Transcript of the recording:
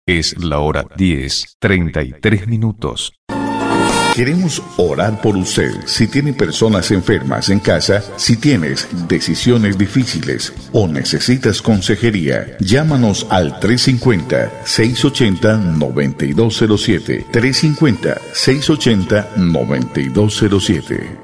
Es la hora 10:33. Queremos orar por usted. Si tiene personas enfermas en casa, si tienes decisiones difíciles o necesitas consejería, llámanos al 350-680-9207. 350-680-9207.